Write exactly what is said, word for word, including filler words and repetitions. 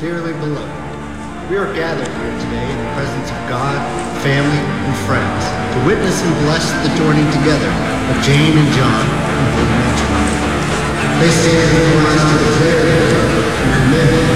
dearly beloved, we are gathered here today in the presence of God, family, and friends to witness and bless the joining together of Jane and John in holy matrimony. They stand before us to declare their love and commitment